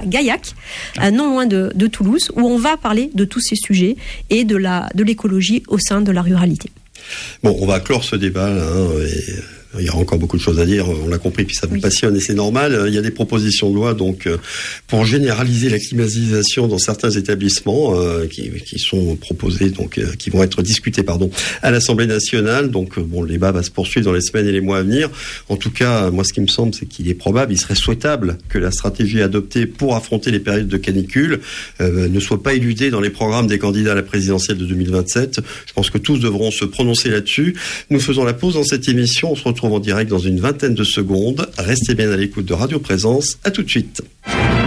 Gaillac, non loin de Toulouse, où on va parler de tous ces sujets et de l'écologie au sein de la ruralité. Bon, on va clore ce débat là, il y a encore beaucoup de choses à dire, on l'a compris, puis ça vous passionne et c'est normal. Il y a des propositions de loi donc pour généraliser la climatisation dans certains établissements qui sont proposés, donc qui vont être discutés à l'Assemblée nationale. Donc le débat va se poursuivre dans les semaines et les mois à venir. En tout cas, moi ce qui me semble, c'est qu'il est probable, il serait souhaitable que la stratégie adoptée pour affronter les périodes de canicule ne soit pas éludée dans les programmes des candidats à la présidentielle de 2027. Je pense que tous devront se prononcer là-dessus. Nous faisons la pause dans cette émission, on se retrouve en direct dans une vingtaine de secondes. Restez bien à l'écoute de Radio Présence. À tout de suite.